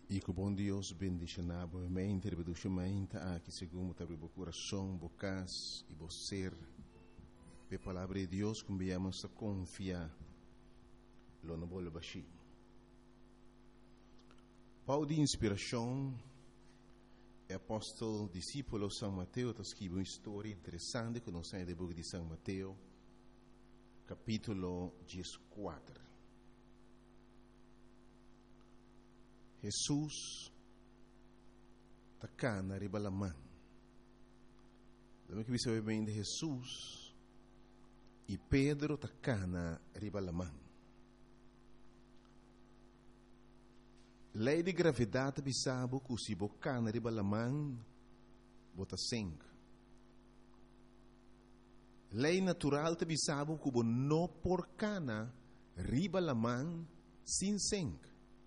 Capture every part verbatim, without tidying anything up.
E que o bom Deus bendiga novamente, rebeduchamente, aqui segundo o coração, bocas e você. A palavra de Deus, como viemos a confiar, lo não vou baixar. Pau de inspiração, é apóstolo, discípulo São Mateus, está escrito uma história interessante que nós temos no livro de São Mateus, capítulo quatorze. Jesus está cá na ribalamã. Lembra que você sabe bem de Jesus e Pedro está cá na ribalamã. Lei de gravidade bisabo que se boca na ribalamã bota sangue. Lei natural te bisabo que bo no por cana ribalamã sem sangue.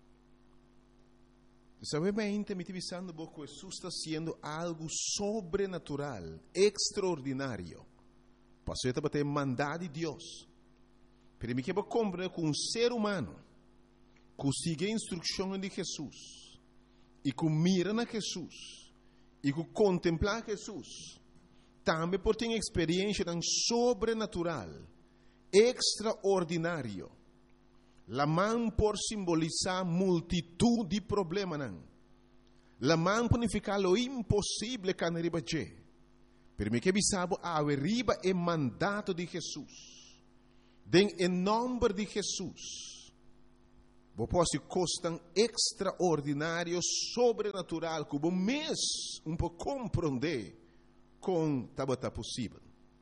Sabe bem, me pensando que Jesus está sendo algo sobrenatural, extraordinário. Passou a ter mandado de Deus. Pero me quero compreender que um ser humano que sigue a instrução de Jesus e que mira na Jesus e que contempla Jesus, também pode ter uma experiência tão sobrenatural, extraordinário. La mão por simbolizar multitud de problemas. La mão por significar lo impossível que arriba je. Per me que bisabo a arriba é mandato de Jesus. Den em nome de Jesus. Vos posso costar extraordinário, sobrenatural, que vos mês um pouco compreender com tabata possível.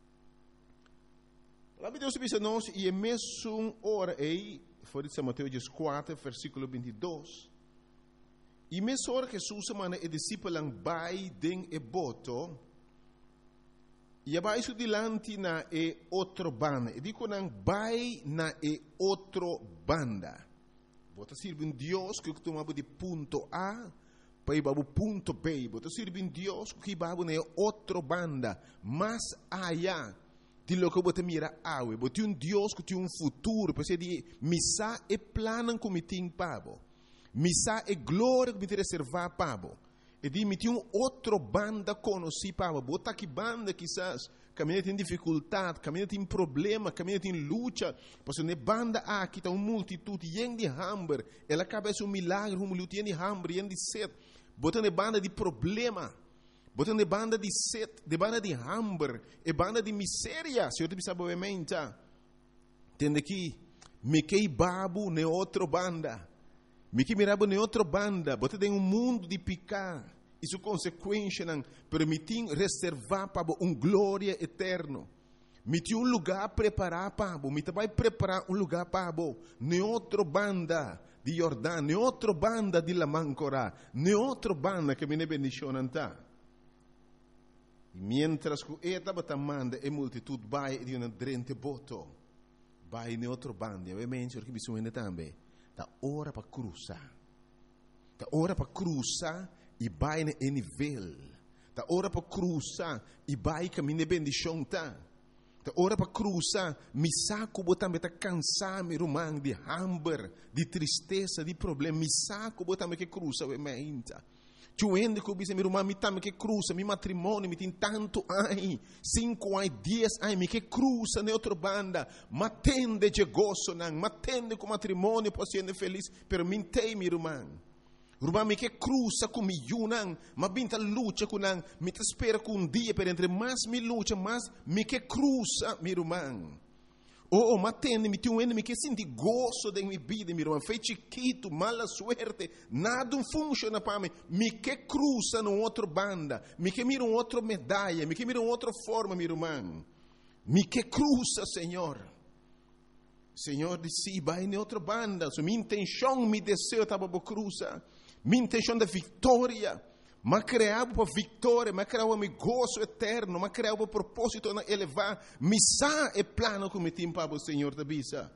A palavra de Deus diz a nós, e é mesmo hora aí, foi de São Mateus quatro, versículo vinte e dois. E mesmo hora que Jesus manda e discípulos vai den e boto, e abaixo dilante na e outro banda. E digo não vai na e outro banda. Bota sirve um Deus que tomava de ponto A para ir para o ponto B. Bota sirve um Deus que vai na outro banda, mais allá de lo que você mira awe, você um Deus que tem um futuro, para ser de missa e plano que me tem pavo, missa e glória que me tem reservar pavo, e de me tem um outro banda conheci pavo, bota que banda quizás caminha tem dificuldade, caminha tem problema, caminha tem luta, porque ne banda aqui está uma multitude yen de hambre, ela acaba de um milagre, uma luta yen de hambre, yen de sede, bota ne banda de problema. Botando de banda de sede, de banda de hambre, e banda de miséria, se eu te pensar obviamente, entende aqui, me que babu ne outra banda, me que mirabo ne outra banda, botando em um mundo de picar, e sua consequência não permitem reservar para um glória eterno, me tem um lugar preparar para, me vai preparar um lugar para, ne outra banda de Jordão, ne outra banda de Lamancora, ne outra banda que me ne bendicionanta. E mientras que esta batamanda e multitud vai de uma drente boto, vai em outro bando, e ovviamente perché bisogna também, da ora para cruzar, da ora para cruzar e vai em nível, da ora para cruzar e vai caminhar bendição tá, da ora para cruzar, mi saco botam beta cansar mi rumang de hambre, de tristeza, de problema, mi saco botam que cruza ovviamente. Chuende que disse, meu irmão, me tame que cruza, meu matrimônio, me tem tanto ai, cinco ai, dez ai, me que cruza na outra banda, matende de gozo, não, matende com matrimônio, posso ser feliz, pero me tem, meu irmão. Irmão, me que cruza com mi não, mas binta luta com não, me te espera com um dia, pero entre mais me luta, mais me que cruza, meu irmão. Oh, matende, me tem um ene, me que senti gozo da minha vida, meu irmão. Foi chiquito, mala suerte, nada funciona para mim. Me que cruza numa outra banda, me que mira uma outra medalha, me que mira uma outra forma, meu irmão. Me que cruza, Senhor. Senhor disse, vai em outra banda. So, minha intenção, meu desejo estava para cruzar. Minha intenção da vitória. Mas criava para vitória, mas criava meu gozo eterno, mas criava para propósito de elevar, missa e plano que me tem para o Senhor da bisa.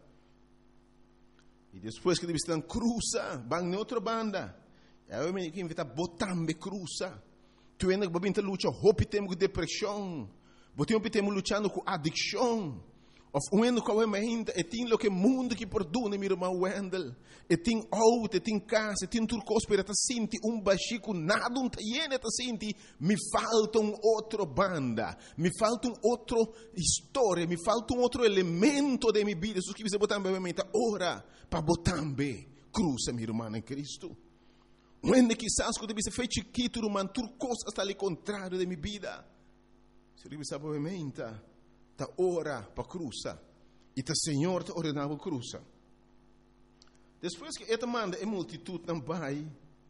E depois que eles estão cruza, vão em outra banda. Eu me invito a botar me cruza. Tu ainda vai vir lutar, hope temos com depressão, você temos lutando com adicção. Of onde que we meint, e tem lo que mundo que perdona, meu irmão Wendel. E tem auto, e tem casa, e tem turcos para senti um baxico, nada um tiene ta senti, me falta um outro banda, me falta um outro história, me falta um outro elemento de minha vida. Isso que você botar bem mente, ora para botar bem cruza, meu irmão em Cristo. Onde quizás quando você fez chiquito, irmão, turcos está ali contrário de minha vida. Se você sabe bem mente, ta ora para cruza e ta Senhor ta ordenava cruza. Depois que esta manda a multitud não vai,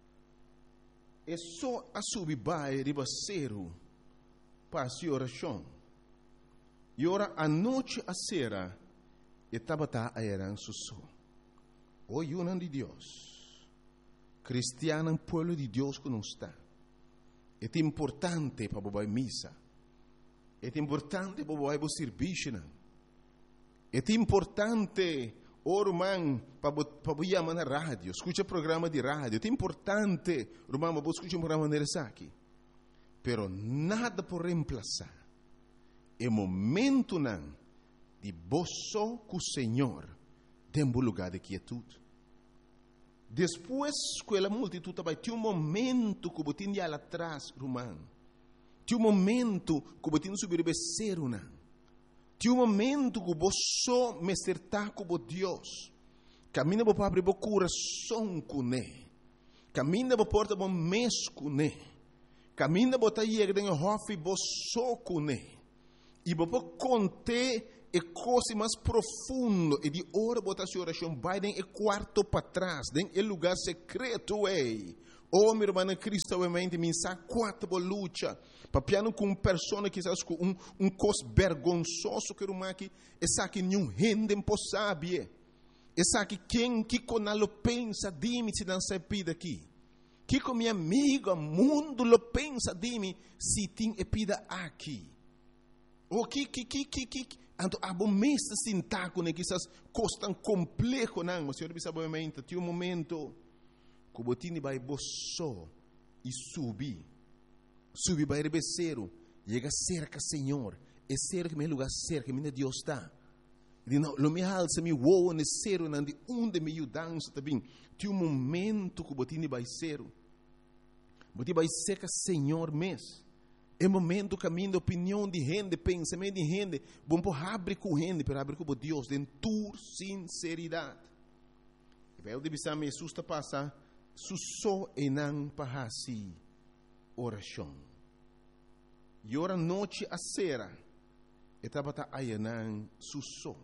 é só a subir vai ribaceiro para a oração. E ora a noite a sera e tabata a eran susso. O yunan de Deus, cristiano pueblo de Deus que não está. É importante para bobar missa. É importante para bobar serviço. É importante, oh, irmão, para bobar na rádio. Escuta programa de rádio. É importante, irmão, para escutar um programa de aqui. Pero nada por reemplazar. É momento não de boço com o Senhor dentro do lugar de quietude. Depois que a multitud vai ter um momento que você tem lá atrás, irmão. Tem um momento que você tem que subir o becerro, não. Tem um momento que você me acertar com Deus. Camina para abrir o coração com Ele. Camina para porta o mês com Ele. Camina para ir dentro do hof e você com Ele. E para conter e coisa mais profundo e de hora botar sua oração vai dentro do quarto para trás, dentro do lugar secreto ei. Oh, meu irmão em Cristo, obviamente, me sabe quatro por luta. Papiano com uma pessoa que sabe com um um cos vergonzoso que irmão que essa que nenhum rende impossível. Essa que quem que conalo pensa de mim se não se pida aqui. Que com minha amiga mundo lo pensa de mim se tem epida aqui. O que que que que que Anto abo mesta sintaco ne quizás costan complejo não, mas senhor sabe obviamente, tem um momento que o botini vai boço e subir. Subir vai rebeceiro, chega cerca Senhor, é cerca meu lugar cerca, minha Deus está. E não, lo me alça me voa ne cero não de onde me ajudança também. Tem um momento que o botini vai ser. Botini vai cerca Senhor mesmo. É momento caminho de opinião de gente, pensamento de gente. Bom por abrir com gente, para abrir com Deus, de tua sinceridade. E vai o de bisam Jesus está passa, susso e não para si oração. E ora noite a sera, e tabata ayanan susso.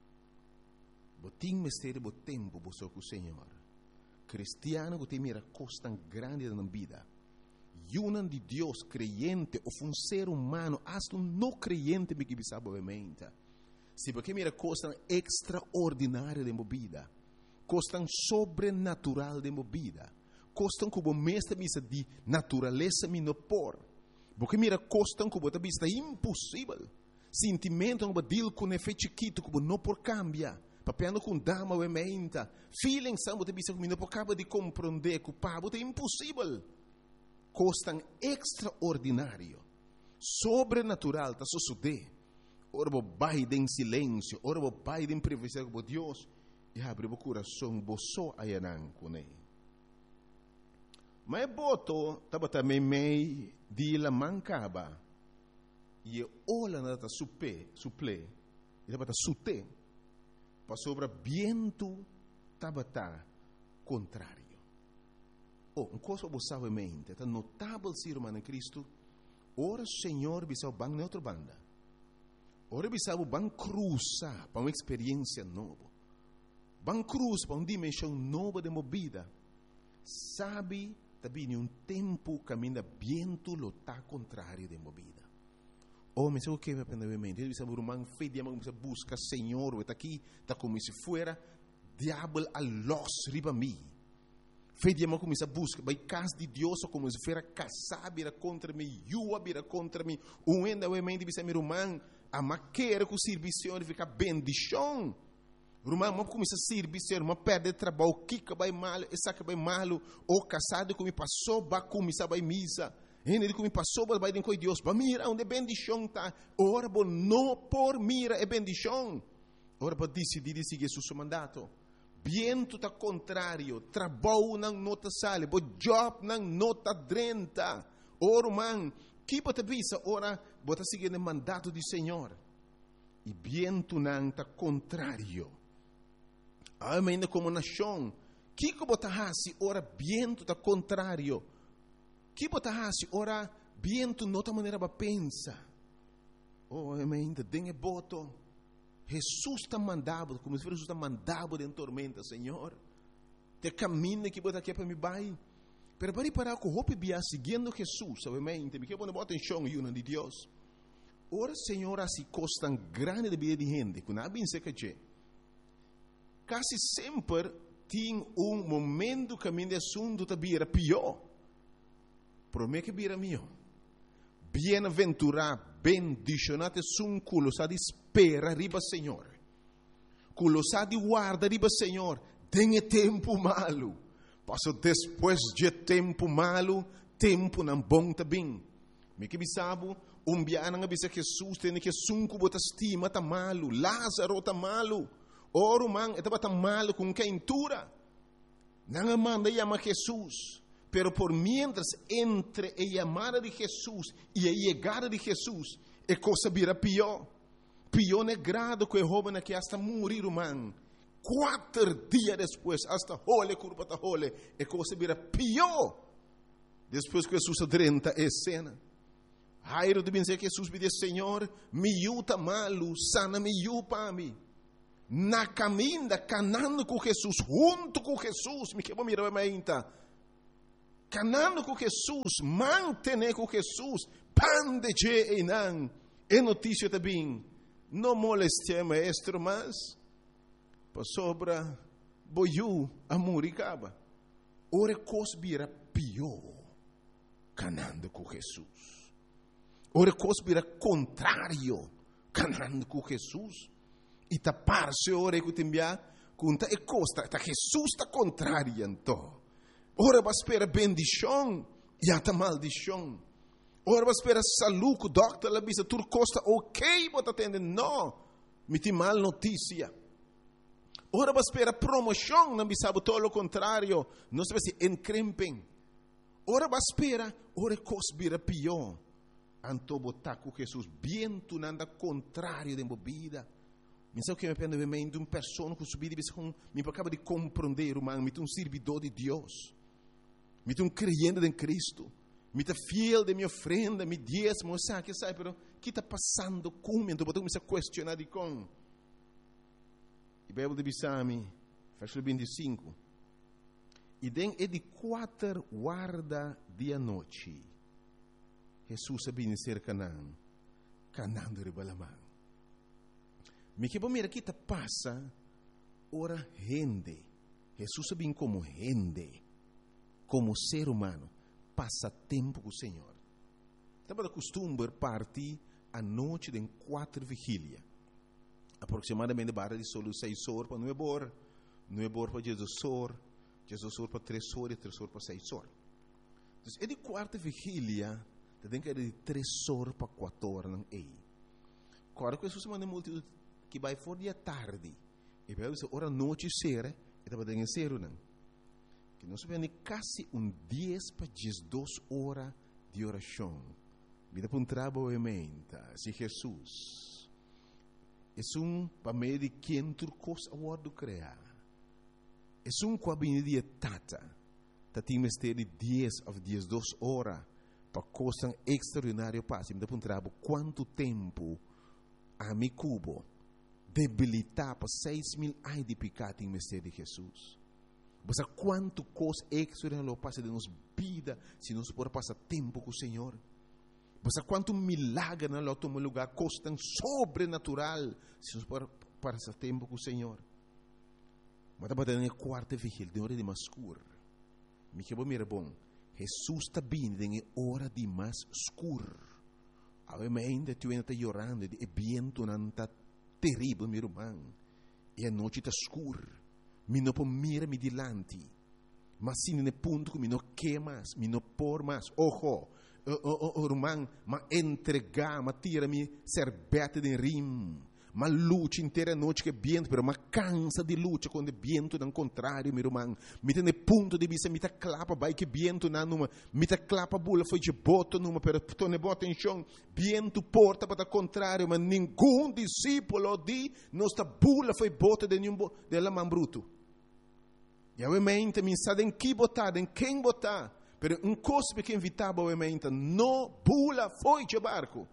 Botim mistério bo tempo bo com o Senhor. Cristiano que tem mira costa grande na vida. Yunan de Deus creyente ou um ser humano, hasta um não creyente me que sabe obviamente. Se porque mira costan extraordinária de movida, costan sobrenatural de movida, costan como mestre misa de natureza me no por, porque mira costan como ta vista impossível, sentimento como deal com efeito chiquito como não por cambia, papiando com dama obviamente, feeling samba de vista como não por cabo de compreender que o pabo é impossível. Costan extraordinário, sobrenatural, está suceder. Ora, o pai em silêncio, ora, o pai em privacidade com Deus, e abre o coração, boço a yanan com ele. Mas boto, estava também meio de la mancaba, e olha nada supe, suple, e estava sute, para sobre viento, estava contrário. Oh, uma coisa você sabe mente, é notável ser irmão em Cristo. Ora, Senhor, bisau bang neutro banda. Ora, bisau bang cruza para uma experiência nova. Bang cruz para uma dimensão nova de movida. Sabe, também um tempo caminha viento lo tá contrário de movida. Oh, mas o que vai aprender mente? Ele bisau irmão fé de amor, busca Senhor, está aqui, está como se fuera diabo a los riba mim. Fé de amor começa a busca, vai casa de Deus como se fosse casar, vira contra mim, yua vira contra mim, um ainda o mente bisa meu irmão, a maquera com o serviço de ficar bendição. Irmão, mas começa a servir, irmão, perde trabalho, kika vai mal, essa que vai mal, ou casado como passou, vai começar vai misa, ele como passou, vai dentro de Deus, vai mira onde bendição tá, ora bom, não por mira é bendição. ora para decidir seguir seu mandato. Viento tá contrário, trabalho não nota sale, bo job não nota drenta. Ora, man, que bota visa, ora, bota seguir o mandato do Senhor. E viento não tá contrário. Ainda como nação, que que bota hasi, ora, viento tá contrário. Que bota hasi, ora, viento nota maneira para pensa. Oh, ainda tem boto. Jesus está mandado, como se Jesus está mandado em tormenta, Senhor. Te caminho que bota aqui para me vai. Pero para parar com o hope bia seguindo Jesus, obviamente, me quer pôr bota em chão e de Deus. Ora, Senhor, assim costam grande de vida de gente, que não bem seca que quase sempre tem um momento que a minha assunto está bira pior. Promete que bira melhor. Bem-aventurado, bendicionado sun culo sa di spera riba Senhor. Culo sa di guarda riba Senhor. Tem tempo malo. Passo depois de tempo malo, tempo não bom também. Me que bisabo, um biana nga bisa Jesus tem que sunku bota estima tá malo, Lázaro tá malo. Oro man, etaba tá malo com quentura. Não manda chama Jesus. Pero por mientras entre a llamada de Jesús y a llegada de Jesús, é coisa vira pior. Pior é grado que o jovem que hasta morir, man. Quatro dias depois, hasta hole, curva ta hole, é coisa vira pior. Depois que Jesus adrenta a cena. Jairo de dizer que Jesus pediu, Senhor, me yuta malo, sana me yupa a mim. Na caminha, canando com Jesus, junto com Jesus, me quebra mirar a minha. Canando com Jesus, mantener com Jesus, pan de je e não. É notícia também. Não moleste maestro, mas para sobra boiu a muricaba. Ora cosbira pior, canando com Jesus. Ora cosbira contrário, canando com Jesus. E tapar-se ora que tembia, conta e costa, tá Jesus está contrário então. Ora vai esperar bendição e até maldição. Ora vai esperar saúde, doctor, la bisa tur costa ok, bota atende, não, me tem mal notícia. Ora vai esperar promoção, não bisa todo o contrário, não se se encrempem. Ora vai esperar, ora cosbira pior. Anto botar com Jesus, viento nada contrário de bebida. Me sabe que me pende de uma pessoa que subir e me acaba de compreender, man, me tem um servidor de Deus. Me tem um crente em Cristo. Me tem fiel de minha ofrenda, me diezmo, sabe, que sabe, pero que está passando comigo? Então, eu comecei a questionar de com. E a Bíblia de Bissami, versículo vinte e cinco. E den é de quatro guarda de noite. Jesus sabia ser Canaã. Canaã de Ribalamã. Me que mira que está passa, ora gente. Jesus sabia como gente. Como ser humano, passa tempo com o Senhor. Estava de costume partir à noite de quatro vigílias. Aproximadamente barra de solo seis horas para nove horas, nove horas para Jesus horas, Jesus horas para três horas e três horas para seis horas. Então, é de quarta vigília, tem que ir de três horas para quatro horas. Não é? Agora, que Jesus manda multidão que vai fora de tarde, e vai dizer, hora noite ser, e estava dentro ser, não? Que nós vemos quase um dez para duas horas de oração. Vida para um trabalho se Jesus é um para meio de quem turcos a word criar. É um cabine de tata. Tati mistério de dez a duas horas para coisa extraordinária passe. Vida para um trabalho quanto tempo a mi cubo debilitar para seis mil ai de pecado em mistério de Jesus. Mas a quanto coisa extraordinária passa de nos vida se nós por passar tempo com o Senhor. Mas a quanto milagre na nosso lugar coisa sobrenatural se nós por passar tempo com o Senhor. Mas a batalha é quarta vigília, de hora de mais escuro. Me que bom, mira bom. Jesus está vindo em hora de mais escuro. Ainda tu ainda está chorando, e viento não está terrível, meu irmão. E a noite está escura. Mi não pode mirar me dilante. Mas se no ponto que mi não quer mais, mi não por mais. Ojo, o, o, o, irmão, ma entregar, ma tira mi serbete de rim. mas luta inteira noite que viento, pero mas cansa de luta quando viento não contrário, meu irmão. Me tem ponto de vista, me tá clapa, vai que viento na numa, me tá clapa bula foi de boto numa, pero tu ne bota em chão, viento porta para contrário, mas nenhum discípulo de nossa bula foi bota de nenhum de la man bruto. E obviamente me sabe em que botar, em quem botar, pero um coisa que invitava obviamente, não bula foi de barco.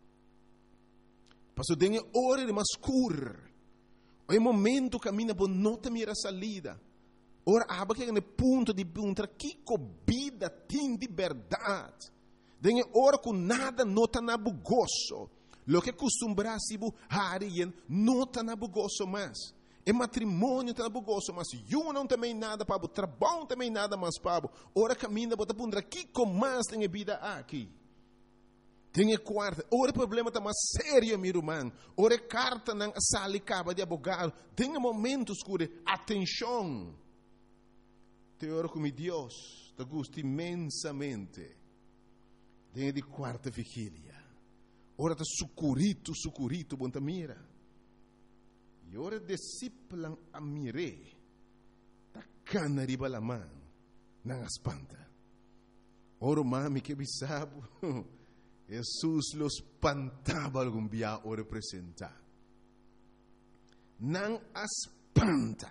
Passo tem hora de mascur. É momento que caminha por nota mira salida. Ora aba que é ponto de perguntar que vida tem de verdade. Tem hora com nada nota na bugoso. Lo que costumbra se bu harien nota na bugoso mais. É matrimônio tá na bugoso, mas eu não também nada para o trabalho também nada mais para o. Ora caminha bota perguntar que mais tem vida aqui. Tem quarta, ora o problema está mais sério, meu irmão. Ora carta na sala e caba de abogado. Tem momentos que atenção. Tem hora como Deus te gosta imensamente. Tem de quarta vigília. Ora está sucurito, sucurito, bom ta mira. E ora discípulo a mire. Ta cana riba la mão, não espanta. Ora mami que bisabo. Jesus los espantava algum dia o representar. Não espanta.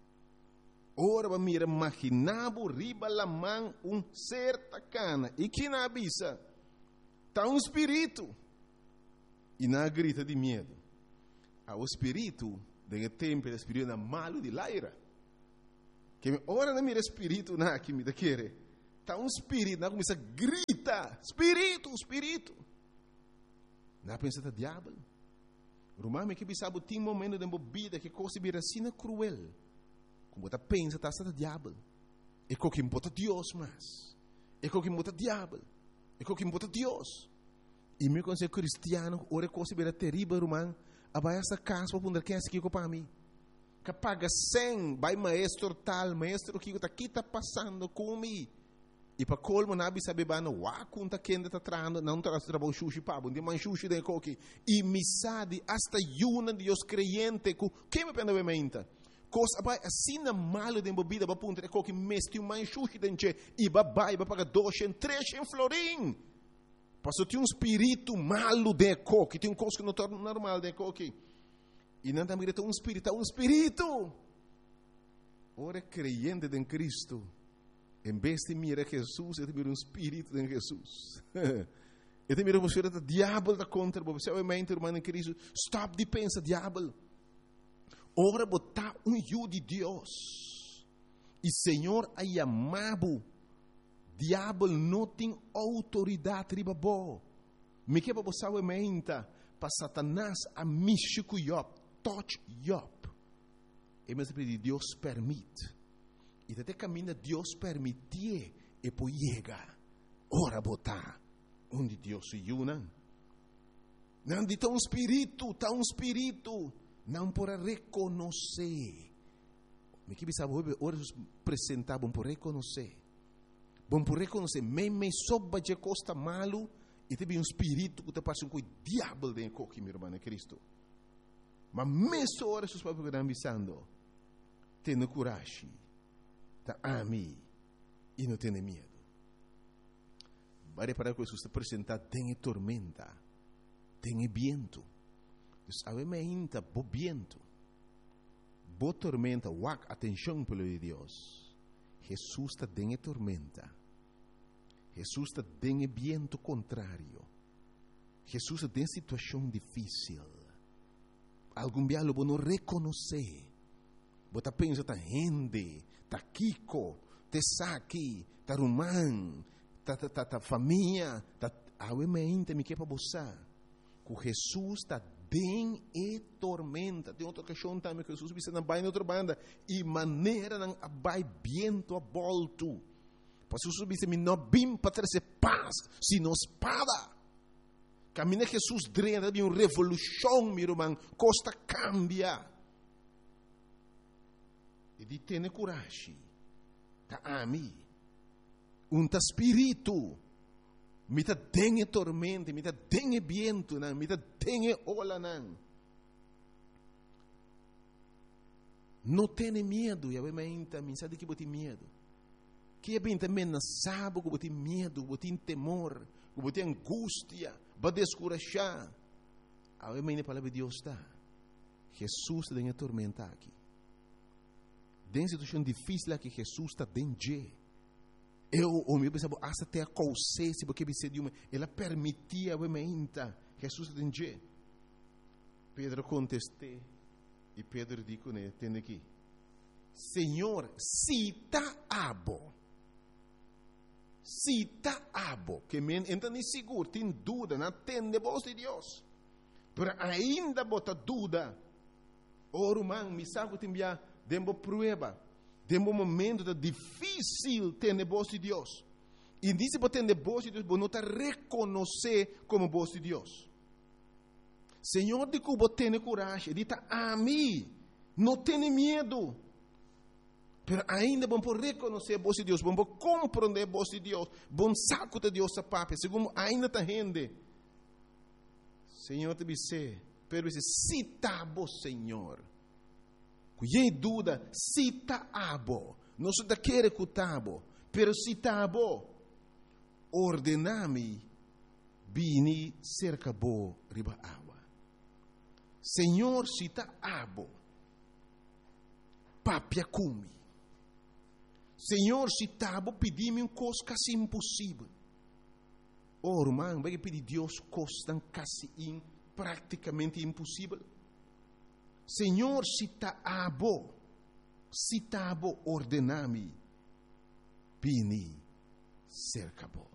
Ora va mira imaginavo riba la mão um ser tacana. E que na avisa? Tá um espírito. E na grita de medo. Ah, o espírito, de tempo, o espírito é malo de laira. Que ora na mira espírito na que me da querer. Está um espírito, não começa a gritar, espírito, espírito. Não pensa que é diabo. Romano que sabe tem momento de vida que coisa vira assim cruel. Como você pensa que está diabo. É o que importa Deus mais. É o que importa diabo. É o que importa Deus. E meu conselho cristiano, ora coisa vira terrível, romano. Abai essa casa para poder que é aqui para mim. Que paga cem, vai maestro tal, maestro que está aqui está passando comigo. E para colmo nabi sabe ba no wa kunta kenda ta trando não tra trabalho sushi pabo de man sushi de coque e misadi hasta yuna de os creyente ku que me pena bementa cos abai assim na malo de bebida ba punta de coque mesti man sushi denche e ba bai ba paga dois em três em florim passou tinha um espírito malo de coque tem um coisa que não torna normal de coque e não também tem um espírito um espírito ora creyente em Cristo. Em vez de mirar Jesus, eu te miro um espírito em Jesus. Eu te miro você o diabo da contra, você obviamente, irmão em Cristo, stop de pensar diabo. Ora botar um eu de Deus. E Senhor a chamado, diabo não tem autoridade riba bo. Me que você obviamente, para Satanás a mixico Job, touch Job. E mas Deus permite. E até caminha Deus permitir e poi chega. Ora botar onde Deus se une. Não de tão espírito, tão espírito, não para reconhecer. Me que sabe ora apresentar bom para reconhecer. Bom para reconhecer, me me soba de costa malo e teve um espírito que te passa com o diabo dentro coque, meu irmão, é Cristo. Mas mesmo ora seus papéis que estão avisando, tenha coragem. Tá ami e não tem medo. Vai reparar que Jesus está apresentado, tem tormenta, tem viento. Obviamente, bo viento, bo tormenta, wak atenção pelo de Deus. Jesus está tem tormenta. Jesus está tem viento contrário. Jesus está tem situação difícil. Algum dia lo não reconhecer. Você pensa tá rende. Ta Kiko, te Saki, ta Rumán, ta, ta, ta, ta família, ta obviamente me quer para você. Que Jesus está bem e tormenta. Tem outra questão também que Jesus disse na baina outra banda e maneira não abai viento a volto. Para Jesus disse me não bim para trazer paz, sino espada. Caminha Jesus drena de uma revolução, meu irmão, costa cambia. E di tene coragem. Ta ami. Um ta spirito. Mi ta dengue tormenta, mi ta dengue viento, mi ta dengue ola nan. Não tenha medo, e a menta, me sabe que você medo. Que é bem também não sabe que você medo, que você temor, que você angústia, para descurajar. A menta, a palavra de Deus está. Jesus está em tormenta aqui. Dentro de situação difícil aqui, Jesus está dentro. Eu, o meu pensava, até a consciência, porque ela permitia a menta, Jesus está dentro. Pedro contestou. E Pedro disse, né, tem aqui, Senhor, se está abo, se está abo, que men entra nem seguro, tem dúvida, não tem de voz de Deus, mas ainda bota dúvida, ora, man, me sabe que tem via, dembo prueba, dembo momento da difícil ter de voz de Deus, e disse para ter de voz de Deus, você não está reconhecer como voz de Deus. Senhor, de que você tem coragem, ele está a mim, não tem medo. Mas ainda vamos reconhecer a voz de Deus, vamos compreender a voz de Deus, vamos saco de Deus a papai, segundo ainda está rende. Senhor, te disse, pero esse se está bom, Senhor. Cuidei dúvida, se está abo, não se da querer que está bom, pero se está bom, ordename, bini cerca bo riba água. Senhor, se está abo, papia cumi. Senhor, se está abo, pedi-me um coisa quase impossível. Oh, irmão, vai pedir Deus coisa quase in, praticamente impossível. Senhor, se está abo, se está abo, ordename, bini cerca bo.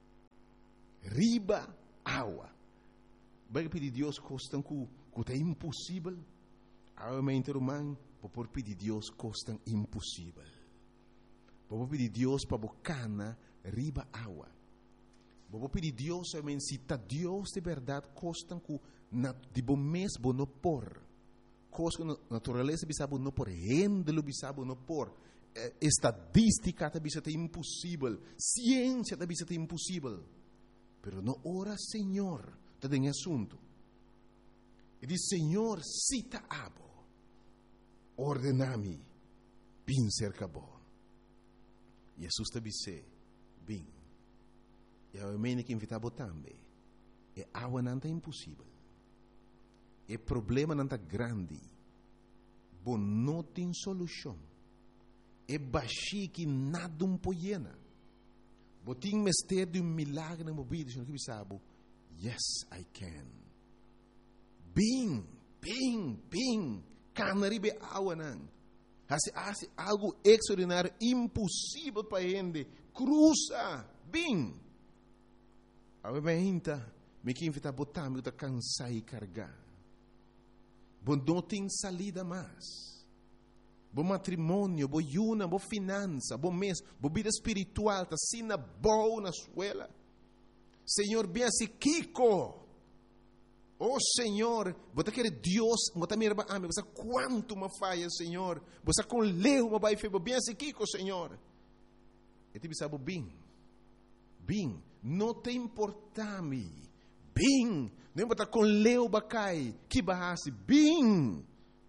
Riba água. Vai pedir Deus coisa que é impossível, realmente, irmão, vou pedir Deus coisa impossível. Vou pedir Deus para bocana riba água. Vou pedir Deus, realmente, se está Deus de verdade, coisa que de bom mês vou não pôr. Coisa que natureza bisabo não pôr, rendelo bisabo não pôr, estadística também é impossível, ciência também é impossível. Pero não ora, Senhor, está em assunto. E diz, Senhor, cita abo, ordenami, bin cerca bo. Jesus te disse, bin. E a mene que invitava também. E água não é impossível. E problema não é grande. Bom, não tem solução. E baixi que nada um poiena. Botim mistério de um milagre na mobília. Senhor, que sabe? Yes, I can. Bing, bing, bing. Canaribe água não. Hace, hace algo extraordinário, impossível para ele. Cruza, bing. A minha me que invita a botar, me está cansar e carregar. Bom, não tem salida mais. Bom matrimônio, bom yuna, bom finança, bom mês, bom vida espiritual, tá sina boa na escola. Senhor, bem assim, Kiko. Oh, Senhor, você quer Deus, você me ama, você quanto me falha, Senhor. Você com leu, me vai fazer bem assim, Kiko, Senhor. E te sabe bem, bem, não te importa-me, bem, não importa com leu, bacai, que barrasse, bem.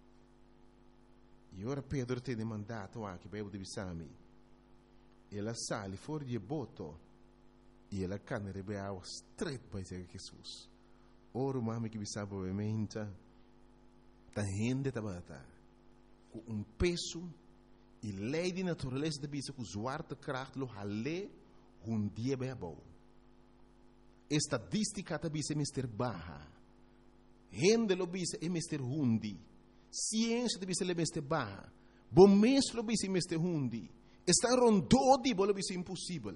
E ora Pedro tem mandato aqui, para eu divisar-me. Ela sale fora de boto, e ela cana de água estreita para Jesus. Ora, mami, que sabe obviamente, tá rende tabata, com um peso e lei de natureza da bisa com zwarte kracht lo hale um dia bem bom. Estadística da bisa é mister baja, rende lo bisa é mister hundi, ciência da bisa é mister baja, bom mês lo bisa é mister hundi, está rondodi bo lo bisa impossível.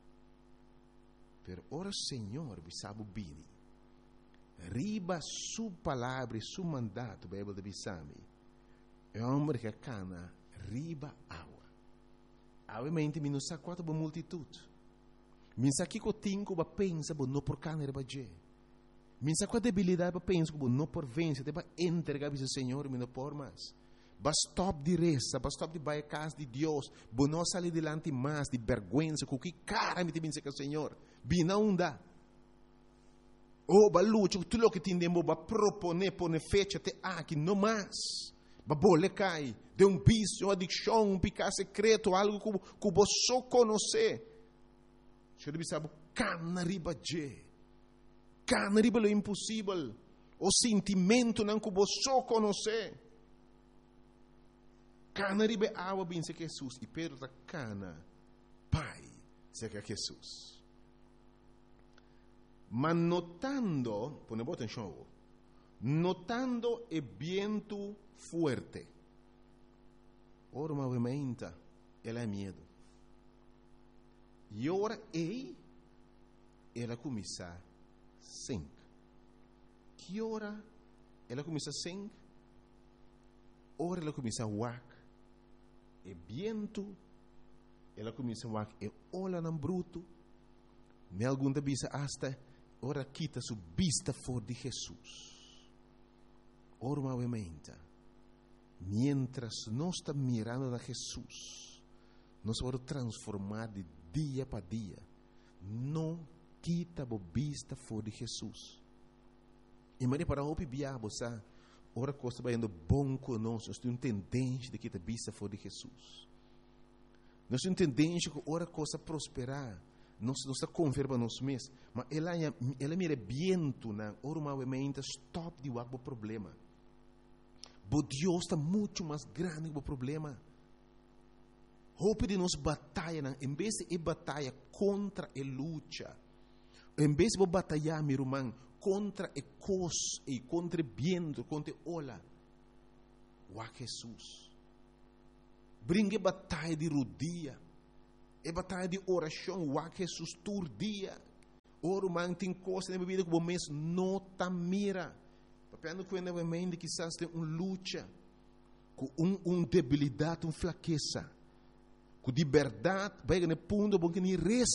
Per ora Senhor bisabu bini. Riba su palavra e su mandato, Bíblia de Bissami, é homem que cana riba água. Obviamente, mi não sabe quanto boa multitude. Mi sabe que eu tenho que pensar, não por cana riba je. Mi sabe qual debilidade para pensar, não por vencer, para entregar ao Senhor, mi não por mais. Basta stop de reza, basta stop de baixar casa de Deus, bo não sair delante mais de vergonha, com que cara me tem que o Senhor, bina onda. Oh, balucho, tudo o que tindemo ba propone pone fecha te aqui não mais. babole cai, de um vício, uma adicção, um pecado secreto, algo que, que você só conhece. Você deve saber, cana riba je, cana riba lo impossível, o sentimento não que você só conhece. Cana riba água bem se Jesus, e Pedro está cana, pai, se que Jesus. Mas notando, põe boa atenção, notando o vento fuerte, ora uma vementa, ela é medo. E ora ei, ela começa a sing. Que ora ela começa a sing? Ora ela começa a wak. E vento, ela começa a wak. E ola não bruto. Me algum da bisa hasta, ora quita sua vista for de Jesus. Ora uma vementa. Mientras nós estamos mirando a Jesus, nós vamos transformar de dia para dia. Não quita a vista fora de Jesus. E mas para o biabo, sabe? Ora coisa vai indo bom conosco. Nós temos tendência de quitar a vista fora de Jesus. Nós temos tendência que ora coisa prosperar. Nós não está converba nós mesmos. Mas ela ela mira viento na ora uma vez stop de o problema. Mas Deus está muito mais grande que o problema. Hope de nos batalha, em vez de batalha contra a luta, em vez de batalhar, meu irmão, contra a cos e contra o vento, contra a ola, o Jesus. Brinque batalha de rodia, e batalha de oração, o Jesus todo dia. O irmão tem coisa na vida que o mês não está mira. Papendo que ainda vem que quizás tem uma luta, com uma um debilidade, uma fraqueza. Com de verdade, vai no ponto bom que nem resta